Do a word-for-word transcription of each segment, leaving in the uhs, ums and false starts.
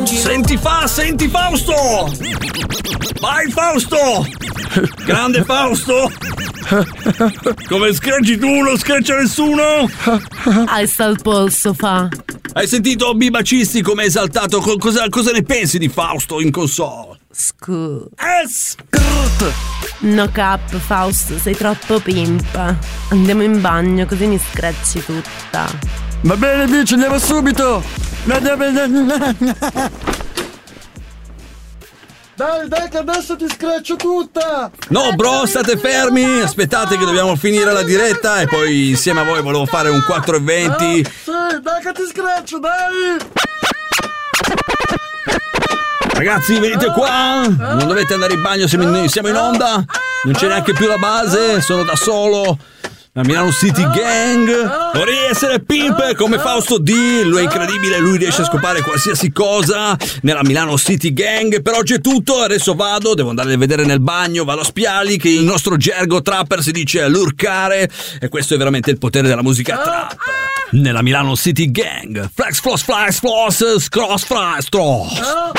Senti fa, senti Fausto! Vai Fausto! Grande Fausto! Come screcci tu, non screccia nessuno? Alza il polso, fa. Hai sentito B Bacisti come è esaltato? Cosa, cosa ne pensi di Fausto in console? Scu. Eh, sc- No cap, Fausto, sei troppo pimpa. Andiamo in bagno così mi screcci tutta. Va bene, bici, andiamo subito. Dai, dai, che adesso ti screccio tutta! No, bro, state fermi! Aspettate che dobbiamo finire la diretta e poi insieme a voi volevo fare un quattro e venti. Ah, sì, dai che ti screccio, dai! Ragazzi, venite qua! Non dovete andare in bagno, siamo in, siamo in onda! Non c'è neanche più la base, sono da solo! La Milano City Gang vorrei essere pimp come Fausto D. Lui è incredibile, lui riesce a scopare qualsiasi cosa nella Milano City Gang. Per oggi è tutto, adesso vado, devo andare a vedere nel bagno, vado a spiali, che il nostro gergo trapper si dice lurcare, e questo è veramente il potere della musica trap nella Milano City Gang. Flex, floss, flex, floss, cross, fly, straws.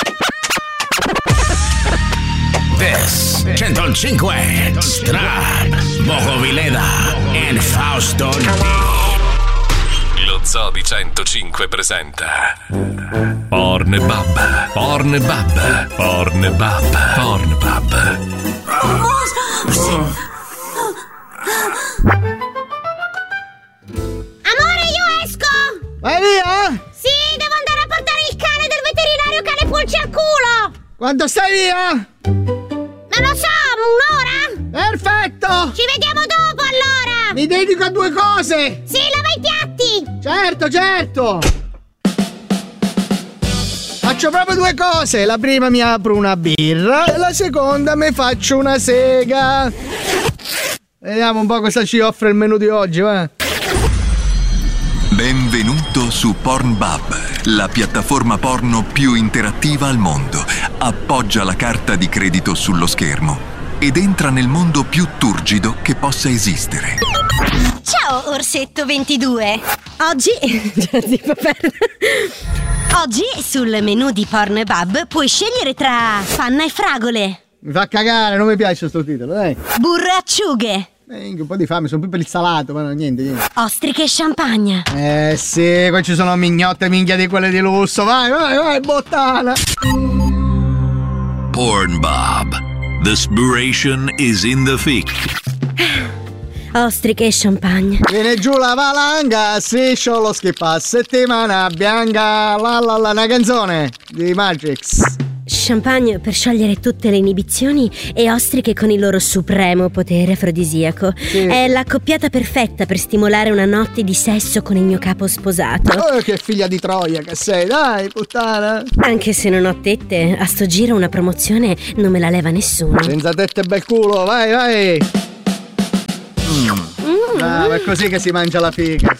This centocinque Strap, Boco Vileda and Fausto D. Lo Zoo di centocinque presenta Pornbub, Pornbub, Pornbub, Pornbub. Amore, io esco! Vai via? Sì, devo andare a portare il cane del veterinario cane pulci al culo! Quando stai via? Non lo so, un'ora? Perfetto! Ci vediamo dopo allora! Mi dedico a due cose! Sì, lava i piatti! Certo, certo! Faccio proprio due cose! La prima mi apro una birra e la seconda mi faccio una sega! Vediamo un po' cosa ci offre il menù di oggi, va? Benvenuto su Pornbub, la piattaforma porno più interattiva al mondo. Appoggia la carta di credito sullo schermo ed entra nel mondo più turgido che possa esistere. Ciao, Orsetto ventidue! Oggi... Oggi sul menù di Pornbub puoi scegliere tra panna e fragole, Mi fa cagare, non mi piace sto titolo, dai! burro e acciughe, Eh, un po' di fame, sono più per il salato, ma no, niente, niente. ostriche e champagne. Eh sì, qua ci sono mignotte minchia di quelle di lusso, vai, vai, vai, bottana! Pornbub. The spiration is in the thick. Ostriche e champagne. Viene giù la valanga, striscio lo schippa, settimana bianca, la la la, una canzone di Matrix. Champagne per sciogliere tutte le inibizioni e ostriche con il loro supremo potere afrodisiaco. Sì. È l'accoppiata perfetta per stimolare una notte di sesso con il mio capo sposato. Oh, che figlia di Troia che sei, dai, puttana! Anche se non ho tette, a sto giro una promozione non me la leva nessuno. Senza tette e bel culo, vai, vai! Mm. Ah, è così che si mangia la figa.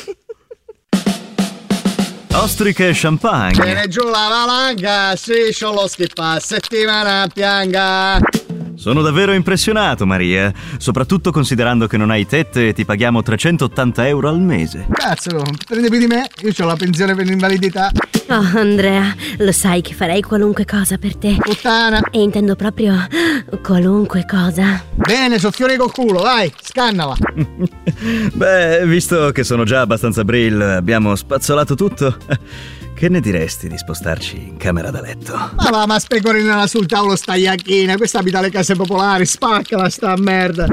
Ostriche e champagne. Viene giù la valanga, striscio lo schippa, settimana bianca. Sono davvero impressionato, Maria, soprattutto considerando che non hai tette e ti paghiamo trecentottanta euro al mese. Cazzo, prende più di me? Io ho la pensione per l'invalidità. Oh, Andrea, lo sai che farei qualunque cosa per te. Puttana! E intendo proprio qualunque cosa. Bene, soffiore col culo, vai, scannala. Beh, visto che sono già abbastanza brill, abbiamo spazzolato tutto. Che ne diresti di spostarci in camera da letto? Ma va, ma specorinala sul tavolo sta iacchina, questa abita le case popolari, spaccala sta merda.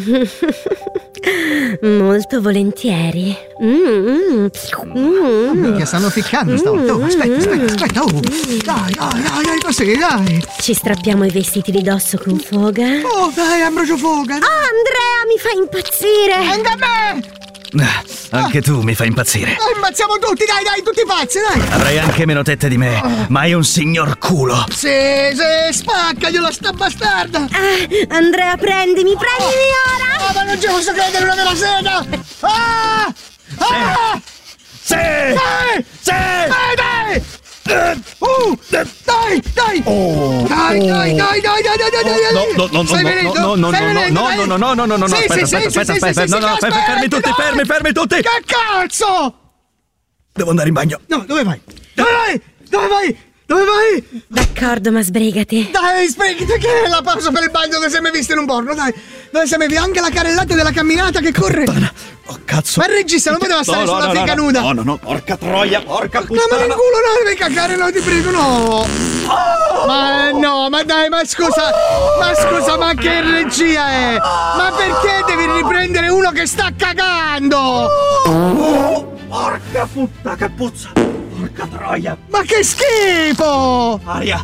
Molto volentieri. Mm, mm, Minchia, stanno ficcando stavolta. Oh, aspetta, aspetta, aspetta. Oh. Dai, dai, dai, dai, così, dai. Ci strappiamo i vestiti di dosso con foga. Oh, dai, Ambrogio Foga. Oh, Andrea, mi fa impazzire. Anche a me. Ah, anche tu mi fai impazzire. Dai, ammazziamo tutti, dai, dai, tutti pazzi, dai. Avrai anche meno tette di me, ma hai un signor culo. Sì, sì, spaccagliela sta bastarda. Ah, Andrea, prendimi, prendimi ora. Ah, ma non ci posso credere, una della sega. Ah! Ah! Sì! Dai! Sì! Dai, dai! Uh, dai, dai! Oh, dai, dai, dai, dai, dai, dai, dai, dai! No, no, no, Stai no, venendo? no, no, Stai no, venendo, no, dai? no, no, no, no, no, no, Sì, aspetta, sì, aspetta, sì, aspetta, sì, aspetta, sì, no, sì, no, sì, fermi, fermi tutti, aspetta, fermi, fermi tutti! Che cazzo? Devo andare in bagno. No, dove vai? Dove vai? Dove vai? Dove vai? D'accordo, ma sbrigati. Dai, sbrigati, che è la pausa per il bagno dove sei mai visto in un porno, dai. Dove sei mai visto anche la carrellata della camminata che corre. Oh, cazzo. Ma il regista non poteva stare no, sulla no, figa no, nuda. No, no, no, porca troia, porca puttana. No, ma in culo, no, devi cagare, no, ti prego, no. Oh! Ma no, ma dai, ma scusa, ma scusa, ma che regia è? Ma perché devi riprendere uno che sta cagando? Oh, porca puttana, che puzza. Porca troia. Ma che schifo! Aria.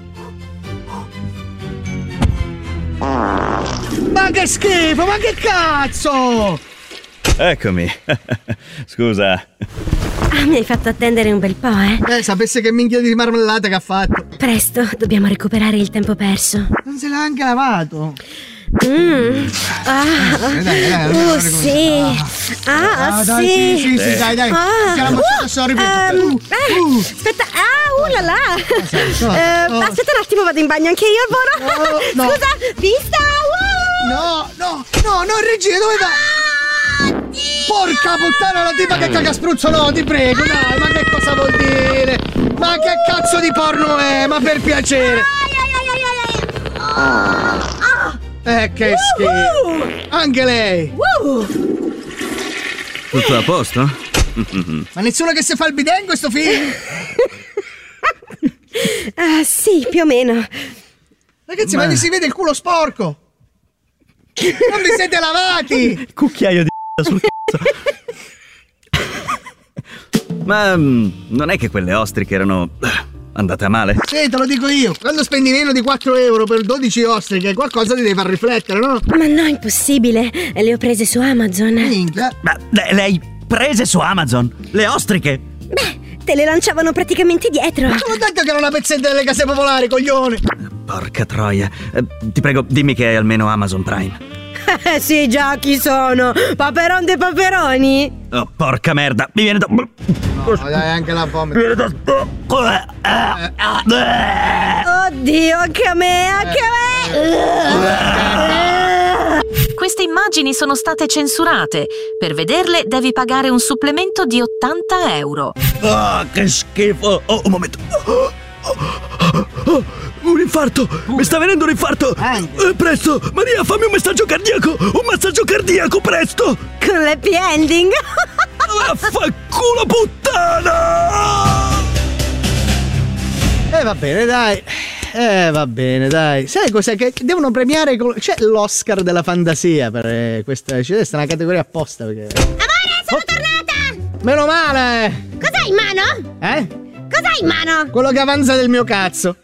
Ma che schifo, ma che cazzo! Eccomi. Scusa. Ah, mi hai fatto attendere un bel po', eh? Eh, sapesse che minchia di marmellata che ha fatto. Presto, dobbiamo recuperare il tempo perso. Non se l'ha anche lavato. Mmm. Ah. Dai, dai, dai, uh, dai, sì. Ah, ah, dai, sì. sì, sì, sì, dai, dai. Ah. Che la mozzata sto ripeto. Um, Uh, uh. Aspetta, ah, uh là là. so, uh, oh. Aspetta un attimo, vado in bagno anche io, Boro. Oh, no. Scusa, vista. Uh. No, no, no, no, regia, dove va? Porca puttana, la tipa che caga spruzzo, no, ti prego, dai, ma che cosa vuol dire? Ma che cazzo di porno è? Ma per piacere. Eh, che schifo. Anche lei. Tutto a posto? Ma nessuno che si fa il bidet in questo film? Ah, sì, più o meno. Ragazzi, ma, ma mi si vede il culo sporco. Non vi siete lavati. Cucchiaio di sul cazzo. Ma mm, non è che quelle ostriche erano andate a male? Sì, te lo dico io. Quando spendi meno di quattro euro per dodici ostriche, qualcosa ti deve far riflettere, no? Ma no, impossibile. Le ho prese su Amazon. Minchia. Ma le, le hai prese su Amazon? Le ostriche? Beh, te le lanciavano praticamente dietro. Ma l'ho detto che era una pezzetta delle case popolari, coglione. Porca troia. Eh, ti prego, dimmi che hai almeno Amazon Prime. Eh sì, già, chi sono? Paperon dei paperoni? Oh, porca merda, mi viene da... No, dai, anche la vomito. Mi viene da... Oddio, anche a me, anche a me! Queste immagini sono state censurate. Per vederle devi pagare un supplemento di ottanta euro. Ah, oh, che schifo! Oh, un momento. Oh, oh, oh, un infarto! Mi sta venendo un infarto! Eh, presto! Maria, fammi un massaggio cardiaco! Un massaggio cardiaco, presto! Con l'happy ending! Vaffanculo puttana! Eh, va bene, dai. Eh, va bene, dai. Sai cos'è? Che devono premiare. Col... C'è l'Oscar della fantasia per eh, questa. C'è una categoria apposta. Perché... Amore, sono oh. tornata! Meno male! Cos'hai in mano? Eh? Cos'hai in mano? Quello che avanza del mio cazzo.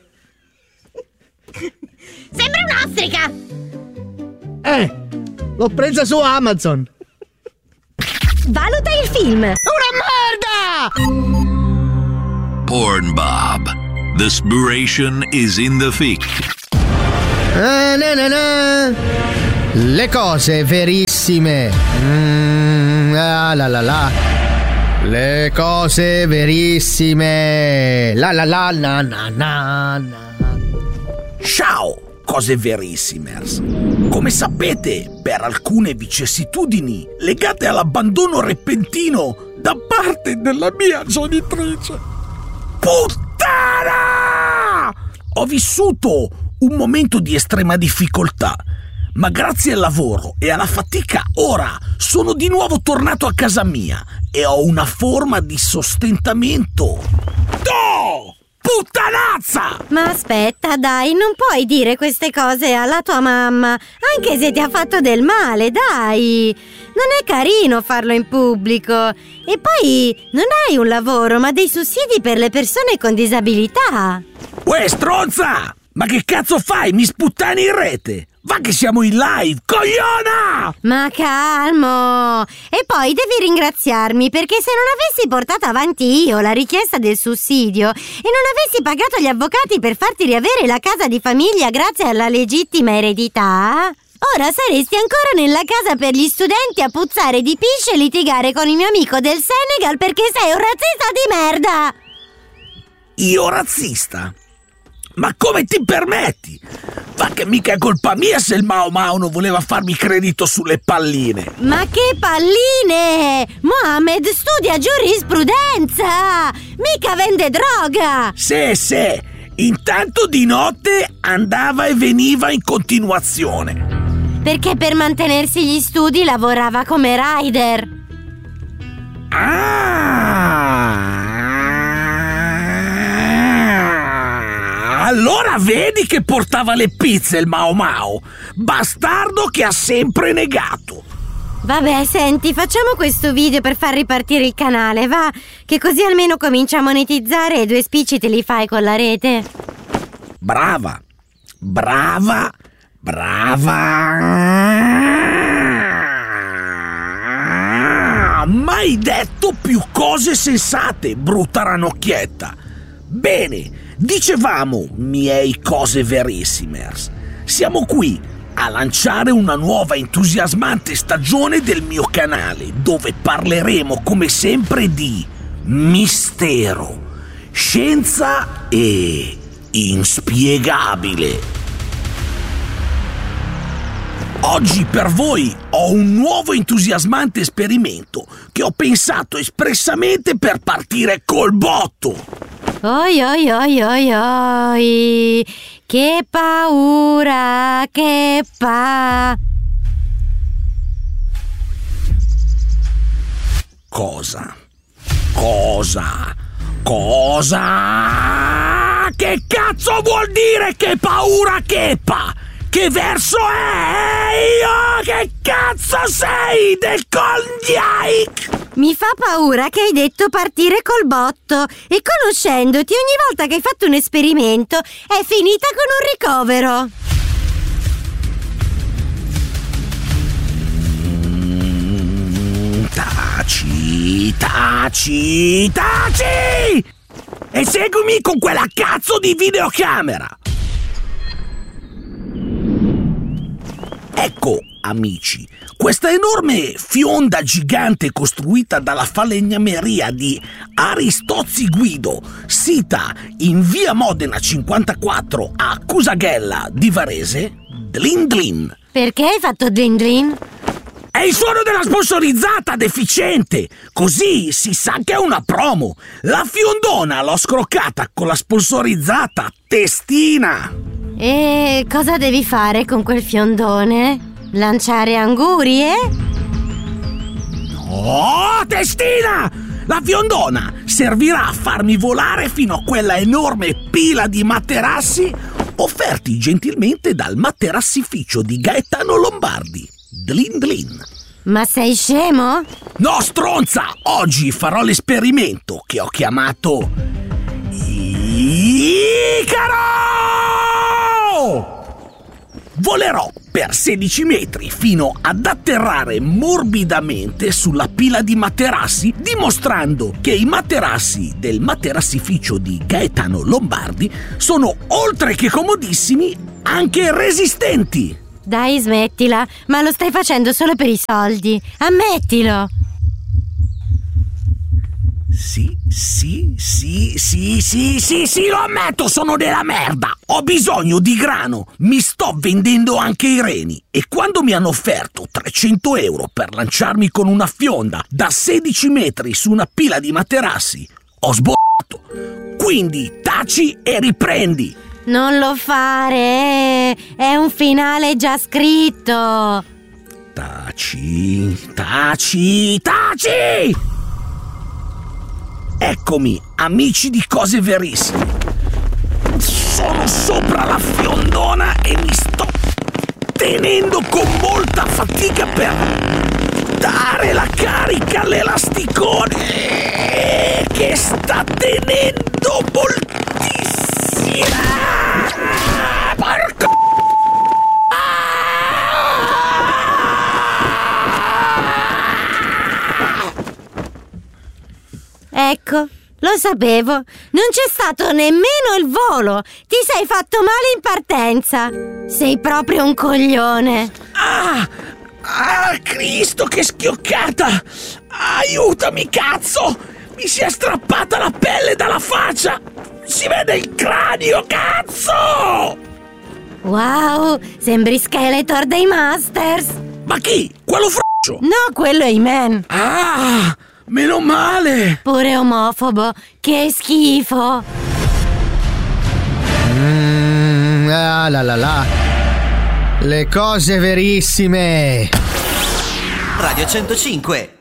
Sembra un'ostrica! Eh! L'ho presa su Amazon! Valuta il film! Una merda! Pornbub. The spiration is in the fic. Ah, na, na, na. Le cose verissime. Mm, ah, la la la. Le cose verissime. La la la na na na na. Ciao, cose verissimers. Come sapete, per alcune vicissitudini legate all'abbandono repentino da parte della mia genitrice, puttana! Ho vissuto un momento di estrema difficoltà, ma grazie al lavoro e alla fatica ora sono di nuovo tornato a casa mia e ho una forma di sostentamento. Do! Puttanazza! Ma aspetta, dai, non puoi dire queste cose alla tua mamma, anche se ti ha fatto del male, dai! Non è carino farlo in pubblico. E poi non hai un lavoro, ma dei sussidi per le persone con disabilità. Uè, stronza! Ma che cazzo fai? Mi sputtani in rete! Va che siamo in live, cogliona! Ma calmo! E poi devi ringraziarmi, perché se non avessi portato avanti io la richiesta del sussidio e non avessi pagato gli avvocati per farti riavere la casa di famiglia grazie alla legittima eredità, ora saresti ancora nella casa per gli studenti a puzzare di pisce e litigare con il mio amico del Senegal perché sei un razzista di merda! Io razzista? Ma come ti permetti? Va che mica è colpa mia se il Mao Mao non voleva farmi credito sulle palline. Ma che palline! Mohammed studia giurisprudenza! Mica vende droga! Sì, sì. Intanto di notte andava e veniva in continuazione. Perché per mantenersi gli studi lavorava come rider. Ah! Allora vedi che portava le pizze il Mao Mao. Bastardo che ha sempre negato. Vabbè, senti, facciamo questo video per far ripartire il canale, va? Che così almeno comincia a monetizzare e due spicci te li fai con la rete. Brava, brava, brava. Mai detto più cose sensate, brutta ranocchietta. Bene, dicevamo, miei cose verissimers, siamo qui a lanciare una nuova entusiasmante stagione del mio canale, dove parleremo come sempre di mistero, scienza e inspiegabile. Oggi per voi ho un nuovo entusiasmante esperimento che ho pensato espressamente per partire col botto. Oi oi oi oi oi, che paura, che pa... Cosa? Cosa? Cosa? Che cazzo vuol dire che paura che pa? Che verso è? Io che cazzo sei del Klondike? Mi fa paura che hai detto partire col botto e conoscendoti ogni volta che hai fatto un esperimento è finita con un ricovero. Mm, taci, taci, taci! E seguimi con quella cazzo di videocamera! Ecco, amici, questa enorme fionda gigante costruita dalla falegnameria di Aristozzi Guido, sita in via Modena cinquantaquattro a Cusaghella di Varese, Dlin Dlin. Perché hai fatto Dlin Dlin? È il suono della sponsorizzata, deficiente! Così si sa che è una promo. La fiondona l'ho scroccata con la sponsorizzata, testina! E cosa devi fare con quel fiondone? Lanciare angurie? Oh, testina! La fiondona servirà a farmi volare fino a quella enorme pila di materassi offerti gentilmente dal materassificio di Gaetano Lombardi. Dlin Dlin. Ma sei scemo? No, stronza! Oggi farò l'esperimento che ho chiamato Icaro! Volerò per sedici metri fino ad atterrare morbidamente sulla pila di materassi, dimostrando che i materassi del materassificio di Gaetano Lombardi sono, oltre che comodissimi, anche resistenti. Dai, smettila, ma lo stai facendo solo per i soldi. Ammettilo. Sì, sì, sì, sì, sì, sì, sì, lo ammetto, sono della merda. Ho bisogno di grano, mi sto vendendo anche i reni. E quando mi hanno offerto trecento euro per lanciarmi con una fionda da sedici metri su una pila di materassi, ho sborrato. Quindi taci e riprendi. Non lo fare, è un finale già scritto. Taci, taci, taci! Eccomi, amici di cose verissime. Sono sopra la fiondona e mi sto tenendo con molta fatica per dare la carica all'elasticone che sta tenendo moltissimo. Porco! Ecco, lo sapevo. Non c'è stato nemmeno il volo. Ti sei fatto male in partenza. Sei proprio un coglione. Ah! Ah, Cristo, che schioccata! Aiutami, cazzo! Mi si è strappata la pelle dalla faccia! Si vede il cranio, cazzo! Wow, sembri Skeletor dei Masters. Ma chi? Quello froccio? No, quello è He-Man. Ah, meno male. Pure omofobo, che schifo. Mm, ah, la la la. Le cose verissime. Radio centocinque.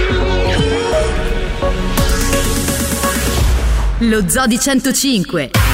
Lo Zoo di centocinque.